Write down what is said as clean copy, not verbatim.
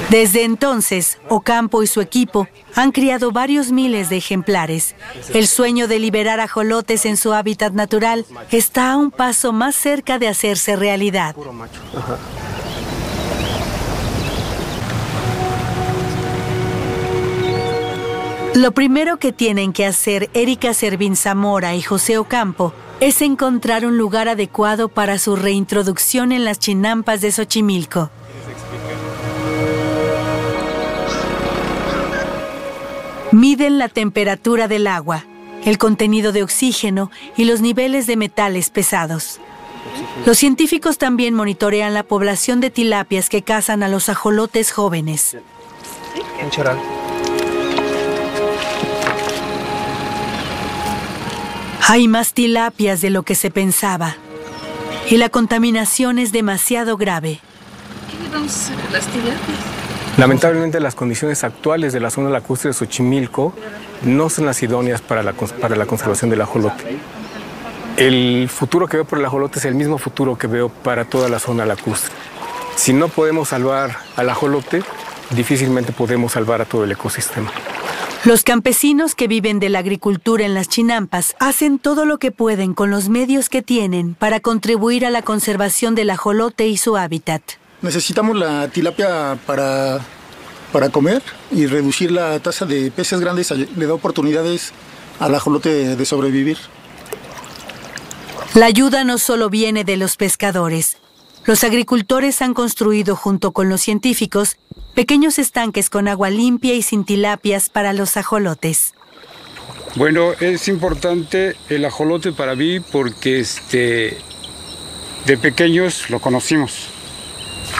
Desde entonces, Ocampo y su equipo han criado varios miles de ejemplares. El sueño de liberar ajolotes en su hábitat natural está a un paso más cerca de hacerse realidad. Lo primero que tienen que hacer Erika Servín Zamora y José Ocampo es encontrar un lugar adecuado para su reintroducción en las chinampas de Xochimilco. Miden la temperatura del agua, el contenido de oxígeno y los niveles de metales pesados. Los científicos también monitorean la población de tilapias que cazan a los ajolotes jóvenes. Hay más tilapias de lo que se pensaba y la contaminación es demasiado grave. ¿Qué vamos a hacer a las tilapias? Lamentablemente las condiciones actuales de la zona lacustre de Xochimilco no son las idóneas para la conservación del ajolote. El futuro que veo por el ajolote es el mismo futuro que veo para toda la zona lacustre. Si no podemos salvar al ajolote, difícilmente podemos salvar a todo el ecosistema. Los campesinos que viven de la agricultura en las chinampas hacen todo lo que pueden con los medios que tienen para contribuir a la conservación del ajolote y su hábitat. Necesitamos la tilapia para comer y reducir la tasa de peces grandes le da oportunidades al ajolote de sobrevivir. La ayuda no solo viene de los pescadores. Los agricultores han construido junto con los científicos pequeños estanques con agua limpia y sin tilapias para los ajolotes. Bueno, es importante el ajolote para mí porque de pequeños lo conocimos.